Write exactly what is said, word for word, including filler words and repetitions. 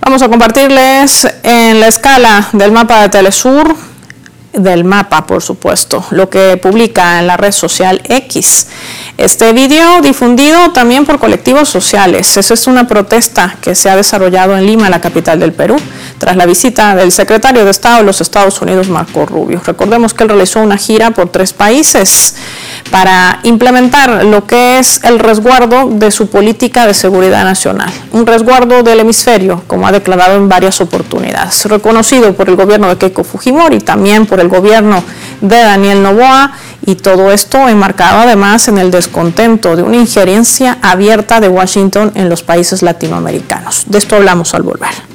Vamos a compartirles en la escala del mapa de Telesur, del mapa por supuesto, lo que publica en la red social X. Este video difundido también por colectivos sociales. Esa es una protesta que se ha desarrollado en Lima, la capital del Perú, tras la visita del secretario de Estado de los Estados Unidos, Marco Rubio. Recordemos que él realizó una gira por tres países para implementar lo que es el resguardo de su política de seguridad nacional, un resguardo del hemisferio, como ha declarado en varias oportunidades, reconocido por el gobierno de Keiko Fujimori y también por el gobierno de Daniel Noboa, y todo esto enmarcado además en el descontento de una injerencia abierta de Washington en los países latinoamericanos. De esto hablamos al volver.